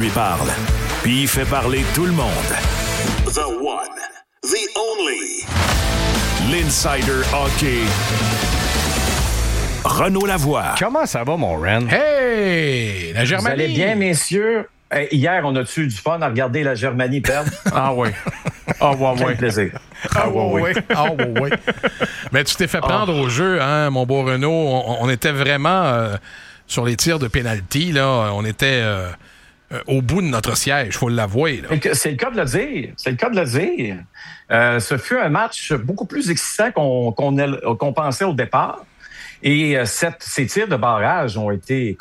il parle. Puis il fait parler tout le monde. The one, the only. L'Insider Hockey. Renaud Lavoie. Comment ça va, mon Ren? Hey! La Germanie! Vous allez bien, messieurs? Hier, on a-tu eu du fun à regarder la Germanie perdre? Ah oui. Ah ouais, Quel ouais. plaisir. Ah ouais. Ah ouais. Mais tu t'es fait prendre au jeu, hein, mon beau Renaud. On était vraiment sur les tirs de pénalty, là. On était au bout de notre siège, faut l'avouer. Là. C'est le cas de le dire. C'est le cas de le dire. Ce fut un match beaucoup plus excitant qu'on pensait au départ. Et ces tirs de barrage ont été,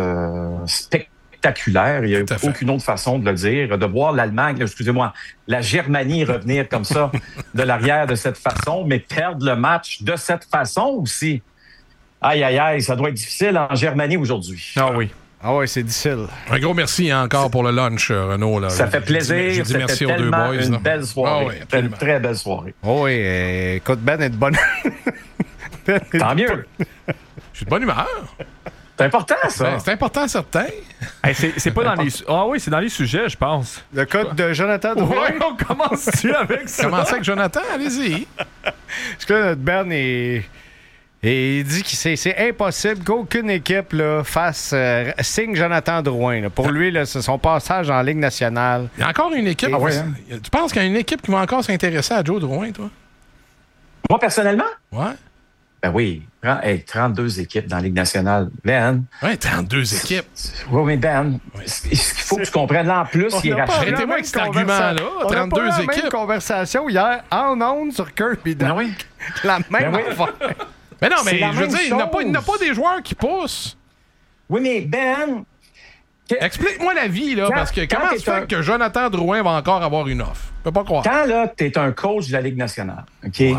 spectaculaires. Il n'y a aucune autre façon de le dire. De voir l'Allemagne, la Germanie revenir comme ça de l'arrière de cette façon, mais perdre le match de cette façon aussi. Aïe, aïe, aïe, ça doit être difficile en Germanie aujourd'hui. Ah oui. Ah oui, c'est difficile. Un gros merci encore pour le lunch, Renaud. Là. Ça fait plaisir. Je dis merci aux deux boys. Une belle soirée. Ah oui, une très belle soirée. Oh oui, écoute, Ben est de bonne... Tant mieux. Je suis de bonne humeur. C'est important, ça. Ben, c'est important, certain. Hey, c'est pas dans les... Ah oui, c'est dans les sujets, je pense. Le code de Jonathan Drouin. Ouais, on commence-tu avec ça? Commencez avec Jonathan, allez-y. Parce que là, notre Ben est... Et il dit que c'est impossible qu'aucune équipe là, signe Jonathan Drouin. Là. Pour lui, là, c'est son passage en Ligue nationale. Il y a encore une équipe. hein? Tu penses qu'il y a une équipe qui va encore s'intéresser à Joe Drouin, toi? Moi, personnellement? Ouais. Ben oui. 32 équipes dans la Ligue nationale. Ben. Ouais, 32 équipes. Oui, mais Ben, ce qu'il faut que tu comprennes là en plus, il est racheté. Arrêtez-moi avec cet argument-là. On a 32 pas eu la équipes. même conversation hier en ondes sur Kirby. Ben oui. La même Ben oui. affaire. Mais non, mais C'est la je veux même dire, il n'y a chose. pas des joueurs qui poussent. Oui, mais Ben... Explique-moi la vie, là, parce que comment se fait que Jonathan Drouin va encore avoir une offre? Je peux pas croire. Quand là, tu es un coach de la Ligue nationale, OK? Ouais.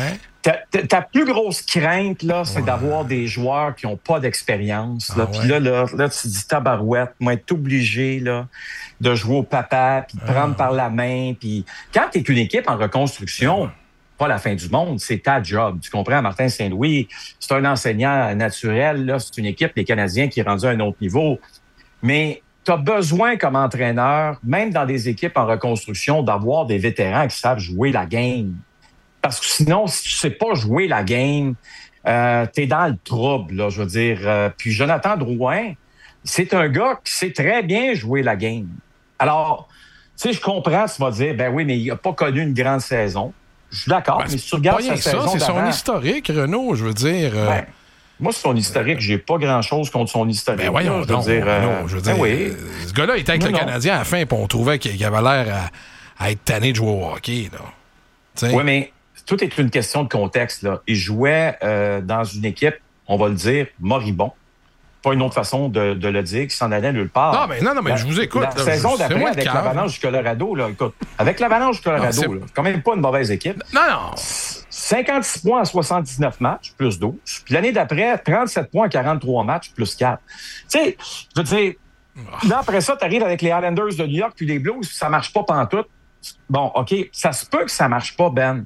Ta plus grosse crainte, là, c'est d'avoir des joueurs qui n'ont pas d'expérience. Là. Puis là, tu te dis tabarouette, moi, être obligé là, de jouer au papa, puis de prendre par la main. Puis quand tu es une équipe en reconstruction, pas la fin du monde, c'est ta job. Tu comprends, Martin Saint-Louis, c'est un enseignant naturel. Là, c'est une équipe, les Canadiens, qui est rendue à un autre niveau. Mais tu as besoin, comme entraîneur, même dans des équipes en reconstruction, d'avoir des vétérans qui savent jouer la game. Parce que sinon, si tu sais pas jouer la game, t'es dans le trouble, là, je veux dire. Puis Jonathan Drouin, c'est un gars qui sait très bien jouer la game. Alors, tu sais, je comprends, tu vas dire, ben oui, mais il a pas connu une grande saison. Je suis d'accord, mais si tu regardes sa saison c'est son d'avant... historique, Renaud, je veux dire. Ben, moi, c'est son historique. J'ai pas grand-chose contre son historique. Ben voyons, là, je veux dire, oui. Ce gars-là était avec le Canadien à la fin, puis on trouvait qu'il avait l'air à être tanné de jouer au hockey. Oui, mais tout est une question de contexte. Là. Il jouait dans une équipe, on va le dire, moribond. Pas une autre façon de le dire, qui s'en allait nulle part. Non, mais je vous écoute. La saison d'après, avec l'Avalanche du Colorado, là, écoute, avec l'Avalanche du Colorado, c'est quand même pas une mauvaise équipe. Non. 56 points en 79 matchs, plus 12. Puis l'année d'après, 37 points en 43 matchs, plus 4. Tu sais, je veux dire, là, après ça, tu arrives avec les Islanders de New York puis les Blues, ça marche pas pantoute. Bon, OK, ça se peut que ça marche pas, Ben.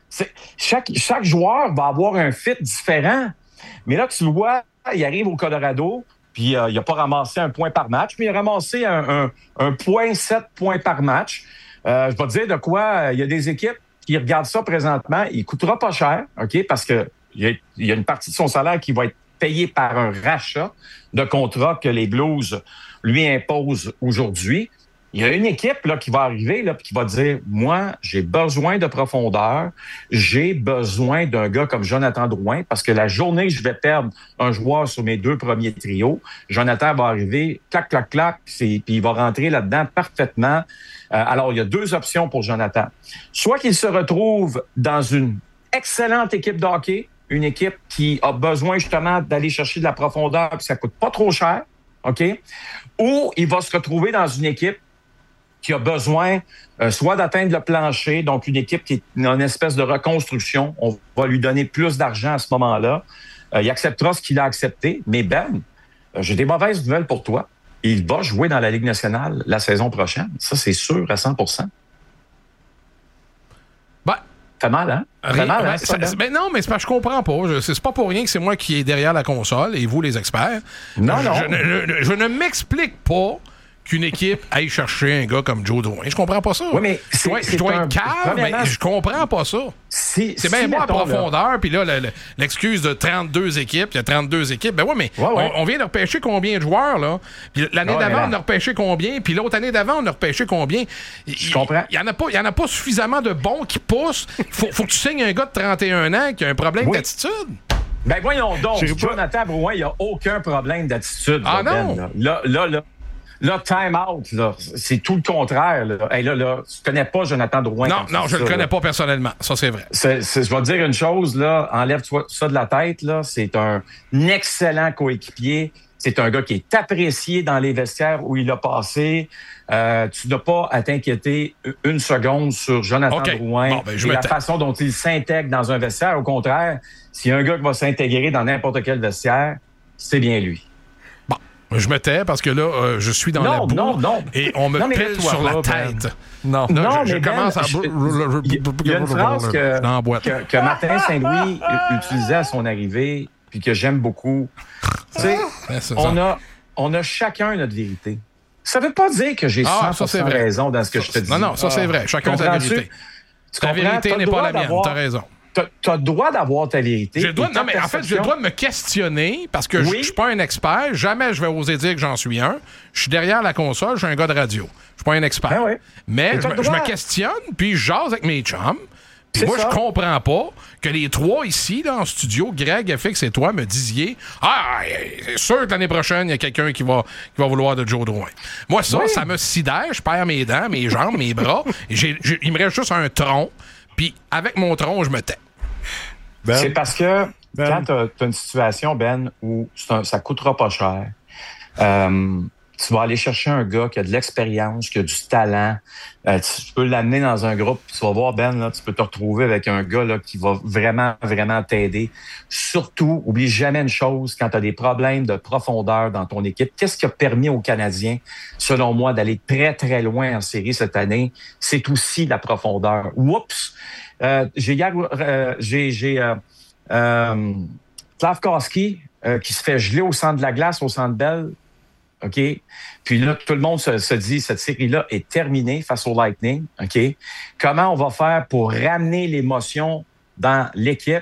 Chaque joueur va avoir un fit différent. Mais là, tu le vois, il arrive au Colorado, puis il n'a pas ramassé un point par match, mais il a ramassé un point, 7 points par match. Je vais te dire de quoi, il y a des équipes qui regardent ça présentement. Il ne coûtera pas cher, OK, parce qu'il y a une partie de son salaire qui va être payée par un rachat de contrat que les Blues lui imposent aujourd'hui. Il y a une équipe là, qui va arriver là, qui va dire « Moi, j'ai besoin de profondeur, j'ai besoin d'un gars comme Jonathan Drouin, parce que la journée que je vais perdre un joueur sur mes 2 premiers trios, Jonathan va arriver, clac, clac, clac, puis il va rentrer là-dedans parfaitement. Alors, il y a 2 options pour Jonathan. Soit qu'il se retrouve dans une excellente équipe de hockey, une équipe qui a besoin justement d'aller chercher de la profondeur, puis ça coûte pas trop cher, OK? Ou il va se retrouver dans une équipe qui a besoin soit d'atteindre le plancher, donc une équipe qui est une espèce de reconstruction. On va lui donner plus d'argent à ce moment-là. Il acceptera ce qu'il a accepté. Mais Ben, j'ai des mauvaises nouvelles pour toi. Il va jouer dans la Ligue nationale la saison prochaine. Ça, c'est sûr à 100%. Fait mal, hein? Fait mal, hein? Ben non, mais c'est pas, je comprends pas. C'est pas pour rien que c'est moi qui est derrière la console et vous, les experts. Non. Je ne m'explique pas qu'une équipe aille chercher un gars comme Joe Drouin. Je comprends pas ça. Oui, mais je dois être calme, mais je comprends pas ça. C'est bien beau à profondeur, puis là, l'excuse de 32 équipes, il y a 32 équipes. Ben oui, mais on vient de repêcher combien de joueurs, là? Puis l'année d'avant, on a repêché combien? Puis l'autre année d'avant, on a repêché combien? Je comprends. Il y en a pas suffisamment de bons qui poussent. Faut que tu signes un gars de 31 ans qui a un problème d'attitude. Ben voyons donc, Jonathan Drouin, il n'y a aucun problème d'attitude. Ah là, non? Ben, là, time out, là, c'est tout le contraire. Là. Hey, là, tu connais pas Jonathan Drouin. Non, je le connais pas personnellement. Ça, c'est vrai. Je vais te dire une chose, là, enlève-toi ça de la tête, là. C'est un excellent coéquipier. C'est un gars qui est apprécié dans les vestiaires où il a passé. Tu n'as pas à t'inquiéter une seconde sur Jonathan Drouin et la façon dont il s'intègre dans un vestiaire. Au contraire, s'il y a un gars qui va s'intégrer dans n'importe quel vestiaire, c'est bien lui. Bon, je me tais parce que là, je suis dans la boue et on me pèle sur la tête. Non, je commence à... Il y a une phrase que Martin Saint-Louis utilisait à son arrivée puis que j'aime beaucoup. Tu sais, on a chacun notre vérité. Ça veut pas dire que j'ai 100% raison dans ce que je te dis. Non, ça c'est vrai. Chacun a sa vérité. Ta vérité n'est pas la mienne. T'as raison. Tu as le droit d'avoir ta vérité. J'ai le droit de me questionner parce que je suis pas un expert. Jamais je vais oser dire que j'en suis un. Je suis derrière la console, je suis un gars de radio. Je suis pas un expert. Mais je me questionne, puis je jase avec mes chums. Puis moi, je comprends pas que les trois ici, là, en studio, Greg, FX et toi, me disiez « Ah, c'est sûr que l'année prochaine, il y a quelqu'un qui va vouloir de Joe Drouin. » Moi, ça me sidère. Je perds mes dents, mes jambes, mes bras. Il me reste juste un tronc. Puis avec mon tronc, je me tais. C'est parce que quand tu as une situation, Ben, où ça coûtera pas cher, tu vas aller chercher un gars qui a de l'expérience, qui a du talent. Tu peux l'amener dans un groupe, tu vas voir, Ben, là, tu peux te retrouver avec un gars là, qui va vraiment, vraiment t'aider. Surtout, oublie jamais une chose, quand tu as des problèmes de profondeur dans ton équipe, qu'est-ce qui a permis aux Canadiens, selon moi, d'aller très, très loin en série cette année? C'est aussi la profondeur. Oups! J'ai Slavkovski qui se fait geler au centre de la glace, au Centre Bell. OK? Puis là, tout le monde se dit, cette série-là est terminée face au Lightning. OK? Comment on va faire pour ramener l'émotion dans l'équipe?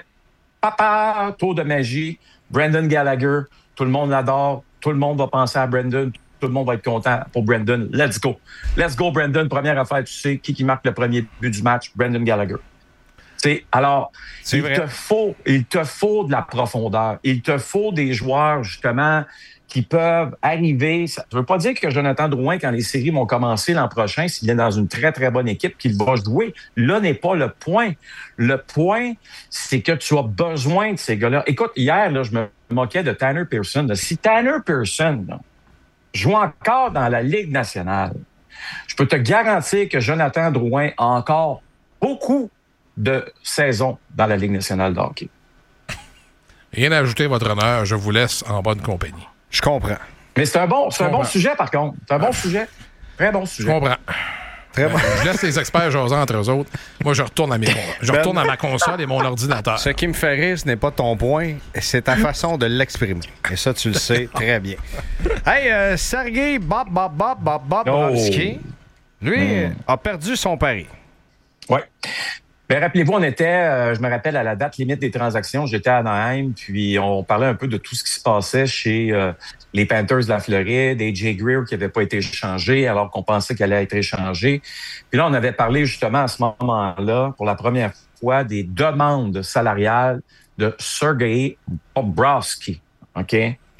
Papa, tour de magie, Brendan Gallagher, tout le monde l'adore, tout le monde va penser à Brendan, tout le monde va être content pour Brendan. Let's go. Let's go, Brendan. Première affaire, tu sais, qui marque le premier but du match? Brendan Gallagher. Alors, il te faut de la profondeur. Il te faut des joueurs, justement, qui peuvent arriver. Ça ne veut pas dire que Jonathan Drouin, quand les séries vont commencer l'an prochain, s'il est dans une très, très bonne équipe, qu'il va jouer. Là n'est pas le point. Le point, c'est que tu as besoin de ces gars-là. Écoute, hier, là, je me moquais de Tanner Pearson. Si Tanner Pearson joue encore dans la Ligue nationale, je peux te garantir que Jonathan Drouin a encore beaucoup de saison dans la Ligue nationale de hockey. Rien à ajouter, votre honneur. Je vous laisse en bonne compagnie. Je comprends. Mais c'est un bon sujet, par contre. C'est un bon sujet. Très bon sujet. Je comprends. Très bon. Je laisse les experts jaser entre eux autres. Moi, je retourne à ma console et mon ordinateur. Ce qui me fait rire, ce n'est pas ton point, c'est ta façon de l'exprimer. Et ça, tu le sais très bien. Hey, Sergei Bobrovsky, lui, a perdu son pari. Oui. Ben, rappelez-vous, on était, je me rappelle, à la date limite des transactions, j'étais à Anaheim, puis on parlait un peu de tout ce qui se passait chez les Panthers de la Floride, AJ Greer qui n'avait pas été échangé alors qu'on pensait qu'elle allait être échangée. Puis là, on avait parlé justement à ce moment-là, pour la première fois, des demandes salariales de Sergei Bobrovsky. OK?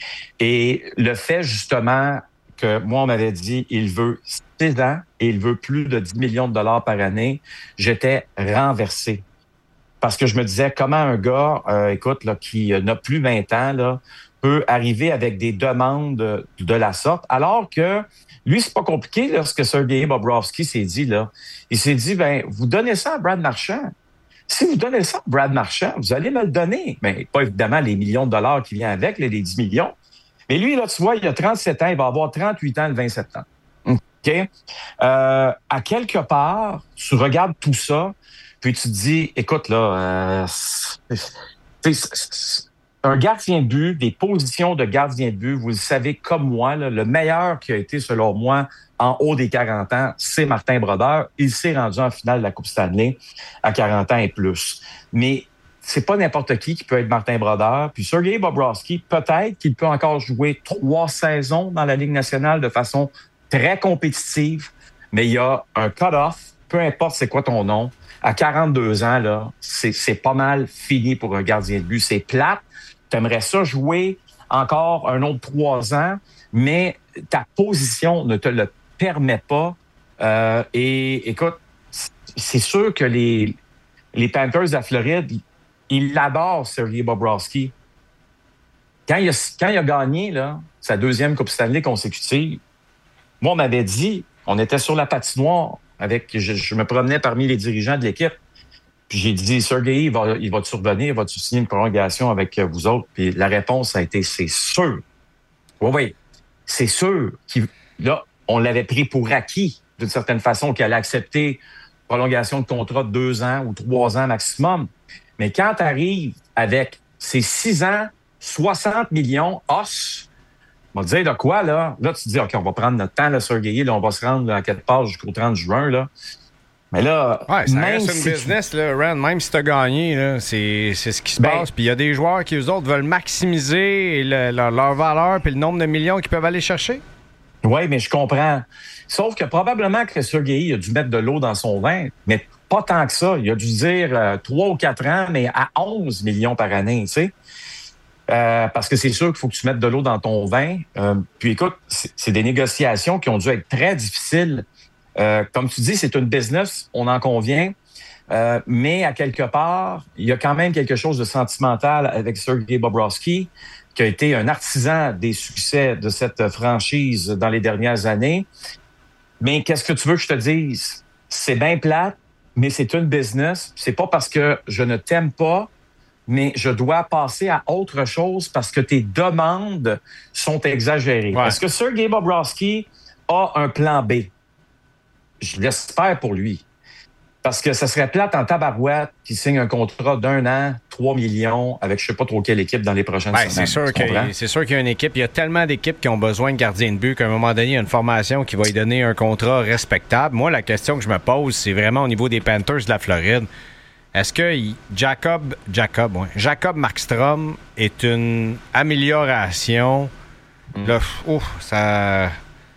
Et le fait justement que moi, on m'avait dit, il veut 6 ans et il veut plus de 10 millions de dollars par année, j'étais renversé. Parce que je me disais, comment un gars, écoute, là, qui n'a plus 20 ans, là, peut arriver avec des demandes de la sorte, alors que lui, c'est pas compliqué, là, ce que Sergei Bobrovsky s'est dit, là. Il s'est dit, ben, vous donnez ça à Brad Marchand. Si vous donnez ça à Brad Marchand, vous allez me le donner. Mais pas évidemment les millions de dollars qui viennent avec, les 10 millions. Mais lui, là, tu vois, il a 37 ans, il va avoir 38 ans le 20 septembre. OK? À quelque part, tu regardes tout ça, puis tu te dis, écoute, là, un gardien de but, des positions de gardien de but, vous le savez comme moi, là, le meilleur qui a été, selon moi, en haut des 40 ans, c'est Martin Brodeur. Il s'est rendu en finale de la Coupe Stanley à 40 ans et plus. Mais c'est pas n'importe qui peut être Martin Brodeur. Puis Sergei Bobrovsky, peut-être qu'il peut encore jouer 3 saisons dans la Ligue nationale de façon très compétitive, mais il y a un cut-off, peu importe c'est quoi ton nom. À 42 ans, là, c'est pas mal fini pour un gardien de but. C'est plate. Tu aimerais ça jouer encore un autre 3 ans, mais ta position ne te le permet pas. Et écoute, c'est sûr que les Panthers de la Floride, ils l'adorent, Sergei Bobrovsky. Quand il a gagné là, sa 2e Coupe Stanley consécutive, moi, on m'avait dit, on était sur la patinoire, je me promenais parmi les dirigeants de l'équipe, puis j'ai dit, Sergei, il va-tu revenir, il va-tu signer une prolongation avec vous autres? Puis la réponse a été, c'est sûr. Oui, c'est sûr. Là, on l'avait pris pour acquis, d'une certaine façon, qu'il allait accepter une prolongation de contrat de 2 ans ou 3 ans maximum. Mais quand tu arrives avec ces 6 ans, 60 millions, os, on va te dire de quoi, là? Là, tu te dis, OK, on va prendre notre temps, là, Sergei, là, on va se rendre à quelque part jusqu'au 30 juin, là. Mais là, ouais, ça même reste une business, là, Rand. Même si tu as gagné, là, c'est ce qui se passe. Puis il y a des joueurs qui, eux autres, veulent maximiser leur valeur puis le nombre de millions qu'ils peuvent aller chercher. Oui, mais je comprends. Sauf que probablement que Sergei a dû mettre de l'eau dans son vin, mais pas tant que ça. Il a dû dire 3 ou 4 ans, mais à 11 millions par année, tu sais. Parce que c'est sûr qu'il faut que tu mettes de l'eau dans ton vin. Puis écoute, c'est des négociations qui ont dû être très difficiles. Comme tu dis, c'est une business, on en convient. Mais à quelque part, il y a quand même quelque chose de sentimental avec Sergei Bobrovsky, qui a été un artisan des succès de cette franchise dans les dernières années. Mais qu'est-ce que tu veux que je te dise? C'est bien plate, mais c'est une business. C'est pas parce que je ne t'aime pas, mais je dois passer à autre chose parce que tes demandes sont exagérées. Ouais. Est-ce que Sergei Bobrovsky a un plan B? Je l'espère pour lui. Parce que ça serait plate en tabarouette qui signe un contrat d'1 an, 3 millions, avec je sais pas trop quelle équipe dans les prochaines semaines. C'est sûr qu'il y a une équipe. Il y a tellement d'équipes qui ont besoin de gardiens de but qu'à un moment donné, il y a une formation qui va lui donner un contrat respectable. Moi, la question que je me pose, c'est vraiment au niveau des Panthers de la Floride. Est-ce que Jacob Markstrom est une amélioration? Là, ça...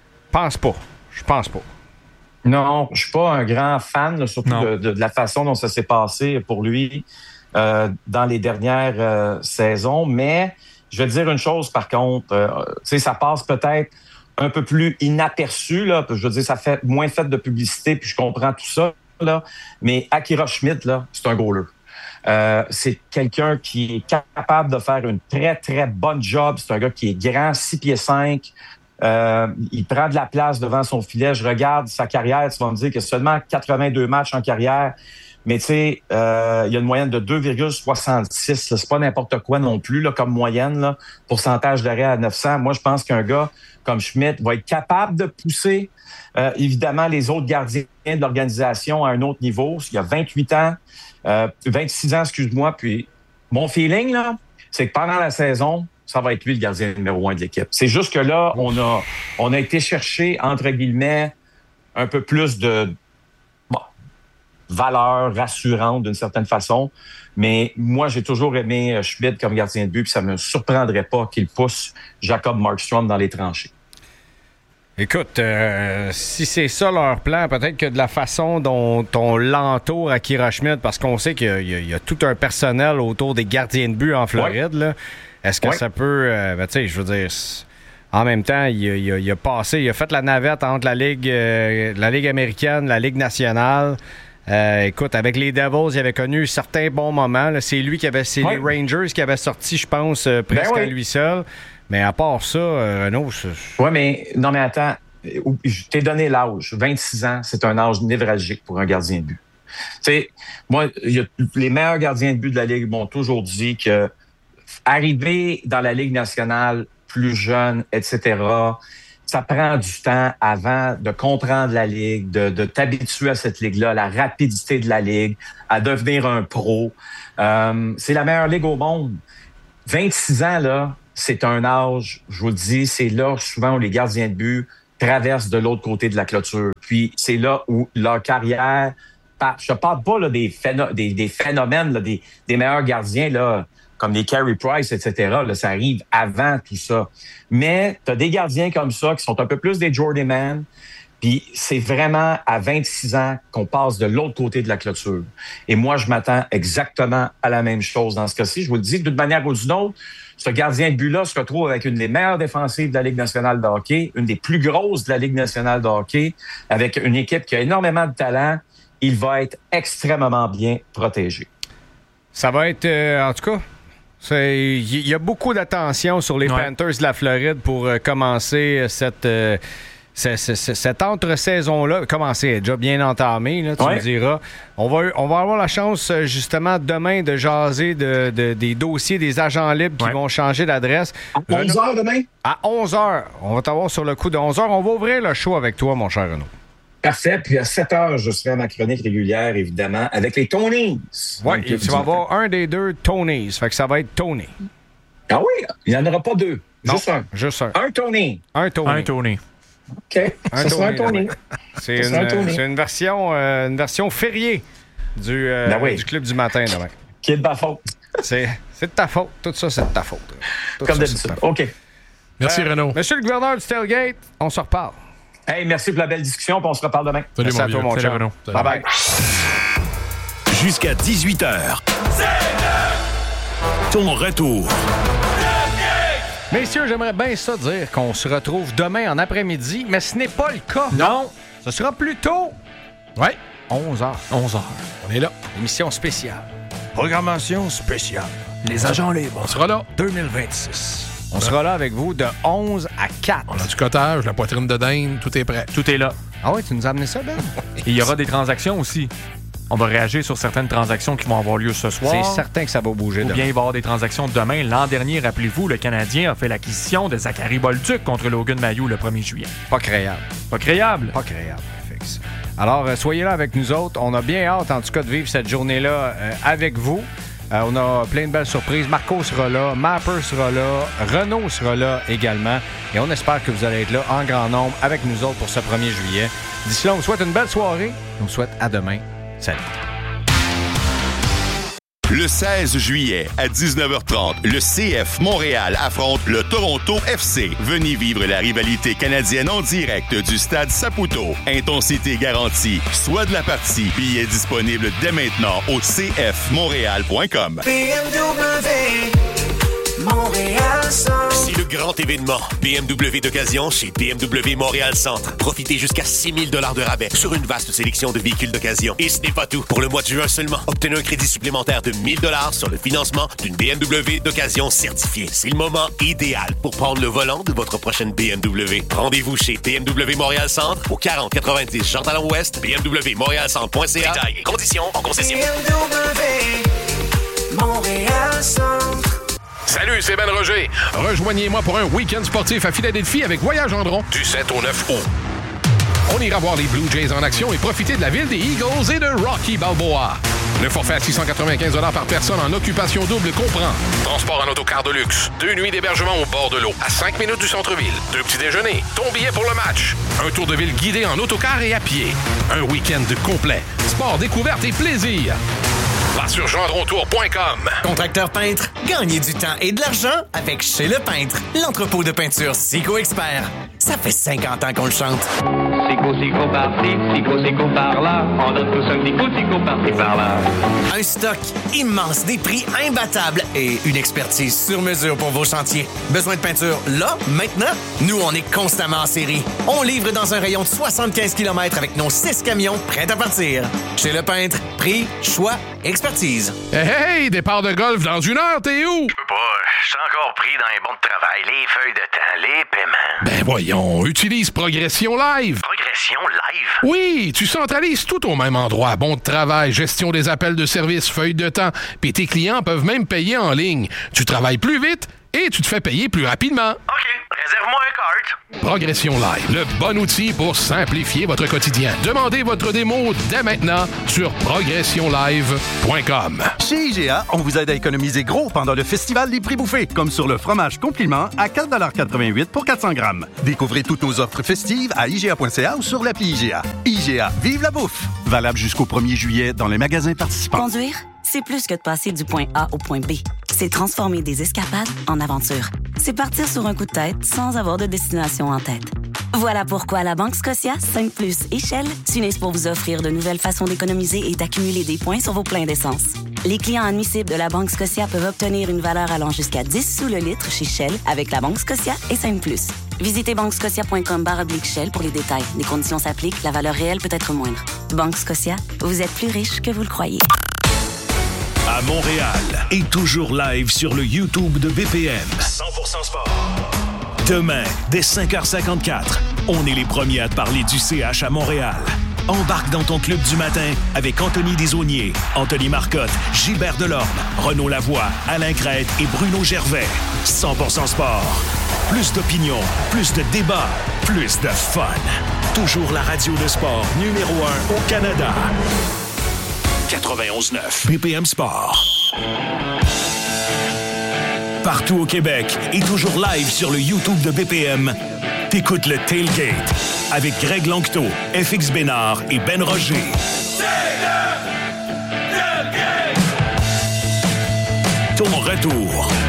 Je pense pas. Non, je suis pas un grand fan, là, surtout de la façon dont ça s'est passé pour lui dans les dernières saisons. Mais je vais te dire une chose, par contre, ça passe peut-être un peu plus inaperçu. Là, je veux dire, ça fait moins fait de publicité, puis je comprends tout ça. Là, mais Akira Schmid, là, c'est un goaler. C'est quelqu'un qui est capable de faire une très, très bonne job. C'est un gars qui est grand, 6 pieds 5. Il prend de la place devant son filet. Je regarde sa carrière, tu vas me dire qu'il y a seulement 82 matchs en carrière. Mais tu sais, il y a une moyenne de 2,66. C'est pas n'importe quoi non plus là, comme moyenne. Là. Pourcentage d'arrêt à 900. Moi, je pense qu'un gars comme Schmidt va être capable de pousser évidemment les autres gardiens de l'organisation à un autre niveau. Il y a 28 ans, 26 ans, excuse-moi. Puis mon feeling, là, c'est que pendant la saison, ça va être lui le gardien numéro 1 de l'équipe. C'est juste que là, on a été chercher, entre guillemets, un peu plus de valeur rassurante d'une certaine façon. Mais moi, j'ai toujours aimé Schmidt comme gardien de but, puis ça me surprendrait pas qu'il pousse Jacob Markstrom dans les tranchées. Écoute, si c'est ça leur plan, peut-être que de la façon dont on l'entoure Akira Schmid, parce qu'on sait qu'il y a tout un personnel autour des gardiens de but en Floride, là, est-ce que ça peut... tu sais, je veux dire... En même temps, il a fait la navette entre la Ligue américaine, la Ligue nationale. Écoute, avec les Devils, il avait connu certains bons moments. Là. C'est lui c'est les Rangers qui avaient sorti, je pense, presque à lui seul. Mais à part ça, Renaud... Oui, mais attends. Je t'ai donné l'âge. 26 ans, c'est un âge névralgique pour un gardien de but. Tu sais, moi, les meilleurs gardiens de but de la Ligue m'ont toujours dit que arriver dans la Ligue nationale plus jeune, etc., ça prend du temps avant de comprendre la Ligue, de t'habituer à cette Ligue-là, la rapidité de la Ligue, à devenir un pro. C'est la meilleure Ligue au monde. 26 ans, là, c'est un âge, je vous le dis, c'est là souvent où les gardiens de but traversent de l'autre côté de la clôture. Puis c'est là où leur carrière... Je ne parle pas là, des phénomènes, là, des meilleurs gardiens, là, comme les Carey Price, etc. Là, ça arrive avant tout ça. Mais tu as des gardiens comme ça qui sont un peu plus des journeyman. Puis c'est vraiment à 26 ans qu'on passe de l'autre côté de la clôture. Et moi, je m'attends exactement à la même chose dans ce cas-ci. Je vous le dis, d'une manière ou d'une autre, ce gardien de but-là se retrouve avec une des meilleures défensives de la Ligue nationale de hockey, une des plus grosses de la Ligue nationale de hockey, avec une équipe qui a énormément de talent. Il va être extrêmement bien protégé. Ça va être, en tout cas, il y a beaucoup d'attention sur les Panthers de la Floride pour commencer cette entre-saison-là. Commencer, est déjà bien entamée, là, tu me diras. On va avoir la chance, justement, demain, de jaser des dossiers des agents libres qui vont changer d'adresse. À 11h demain? À 11h. On va t'avoir sur le coup de 11h. On va ouvrir le show avec toi, mon cher Renaud. Parfait. Puis à 7h, je serai à ma chronique régulière, évidemment, avec les Tonys. Oui, tu vas avoir un des deux Tonys. Fait que ça va être Tony. Ah oui? Il n'y en aura pas deux. Non, juste un. Juste un. Un Tony. Un Tony. Un Tony. OK. Ça sera un Tony. C'est une version fériée du Club du matin demain. Qui est de ma faute. C'est de ta faute. Tout ça, c'est de ta faute. Comme d'habitude. OK. Merci, Renaud. Monsieur le gouverneur du Tailgate, on se reparle. Hey, merci pour la belle discussion, puis on se reparle demain. Salut, merci à toi, mon cher. Bye-bye. Jusqu'à 18h. Ton retour. Messieurs, j'aimerais bien ça dire qu'on se retrouve demain en après-midi, mais ce n'est pas le cas. Non. Ce sera plus tôt. Oui. 11h. 11h. On est là. Émission spéciale. Programmation spéciale. Les agents libres. On sera là. 2026. On sera là avec vous de 11 à 4. On a du cottage, la poitrine de dinde, tout est prêt. Tout est là. Ah oui, tu nous as amené ça, Ben? Et il y aura des transactions aussi. On va réagir sur certaines transactions qui vont avoir lieu ce soir. C'est certain que ça va bouger Ou demain. bien il va y avoir des transactions demain. L'an dernier, rappelez-vous, le Canadien a fait l'acquisition de Zachary Bolduc contre Logan Mailloux le 1er juillet. Pas créable. Pas créable. Pas créable, FX. Alors, soyez là avec nous autres. On a bien hâte, en tout cas, de vivre cette journée-là avec vous. On a plein de belles surprises. Marco sera là, Mapper sera là, Renaud sera là également. Et on espère que vous allez être là en grand nombre avec nous autres pour ce 1er juillet. D'ici là, on vous souhaite une belle soirée. On vous souhaite à demain. Salut. Le 16 juillet à 19h30, le CF Montréal affronte le Toronto FC. Venez vivre la rivalité canadienne en direct du stade Saputo. Intensité garantie. Soit de la partie. Billets disponibles dès maintenant au cfmontréal.com. BMW Montréal Centre. C'est le grand événement BMW d'occasion chez BMW Montréal Centre. Profitez jusqu'à 6 000 $ de rabais sur une vaste sélection de véhicules d'occasion. Et ce n'est pas tout. Pour le mois de juin seulement, obtenez un crédit supplémentaire de 1 000 $ sur le financement d'une BMW d'occasion certifiée. C'est le moment idéal pour prendre le volant de votre prochaine BMW. Rendez-vous chez BMW Montréal Centre au 4090 Jean-Talon-Ouest, bmwmontrealcentre.ca. Détails et conditions en concession. BMW Montréal Centre. Salut, c'est Ben Roger. Rejoignez-moi pour un week-end sportif à Philadelphie avec Voyage Gendron du 7 au 9 août. On ira voir les Blue Jays en action et profiter de la ville des Eagles et de Rocky Balboa. Le forfait à 695 $ par personne en occupation double comprend transport en autocar de luxe, 2 nuits d'hébergement au bord de l'eau, à 5 minutes du centre-ville, 2 petits déjeuners, ton billet pour le match, un tour de ville guidé en autocar et à pied, un week-end complet, sport, découverte et plaisir. Va sur gendrontour.com. Contracteur peintre, gagnez du temps et de l'argent avec Chez Le Peintre, l'entrepôt de peinture Sico Expert. Ça fait 50 ans qu'on le chante. Sico par-ci, Sico par-là. On donne tous un petit coup, Sico par-ci, par-là. Un stock immense, des prix imbattables et une expertise sur mesure pour vos chantiers. Besoin de peinture là, maintenant? Nous, on est constamment en série. On livre dans un rayon de 75 km avec nos 6 camions prêts à partir. Chez Le Peintre, prix, choix, expertise. Hey, départ de golf dans 1 heure, t'es où? Je peux pas, je suis encore pris dans les bons de travail, les feuilles de temps, les paiements. Ben voyons, utilise Progression Live. Progression Live? Oui, tu centralises tout au même endroit. Bon de travail, gestion des appels de service, feuilles de temps. Puis tes clients peuvent même payer en ligne. Tu travailles plus vite et tu te fais payer plus rapidement. OK, réserve-moi un cart. Progression Live, le bon outil pour simplifier votre quotidien. Demandez votre démo dès maintenant sur progressionlive.com. Chez IGA, on vous aide à économiser gros pendant le festival des prix bouffés, comme sur le fromage compliment à 4,88 $ pour 400 grammes. Découvrez toutes nos offres festives à IGA.ca ou sur l'appli IGA. IGA, vive la bouffe! Valable jusqu'au 1er juillet dans les magasins participants. Conduire, c'est plus que de passer du point A au point B. C'est transformer des escapades en aventures. C'est partir sur un coup de tête sans avoir de destination en tête. Voilà pourquoi la Banque Scotia, 5 Plus et Shell s'unissent pour vous offrir de nouvelles façons d'économiser et d'accumuler des points sur vos pleins d'essence. Les clients admissibles de la Banque Scotia peuvent obtenir une valeur allant jusqu'à 10 sous le litre chez Shell avec la Banque Scotia et 5 Plus. Visitez banquescotia.com/Shell pour les détails. Les conditions s'appliquent, la valeur réelle peut être moindre. Banque Scotia, vous êtes plus riche que vous le croyez. À Montréal et toujours live sur le YouTube de BPM. 100% sport. Demain, dès 5h54, on est les premiers à te parler du CH à Montréal. Embarque dans ton club du matin avec Anthony Desaulniers, Anthony Marcotte, Gilbert Delorme, Renaud Lavoie, Alain Crête et Bruno Gervais. 100% sport. Plus d'opinion, plus de débats, plus de fun. Toujours la radio de sport numéro 1 au Canada. 91.9 BPM Sport. Partout au Québec et toujours live sur le YouTube de BPM, t'écoutes le Tailgate avec Greg Lanctot, FX Bénard et Ben Roger. Ton retour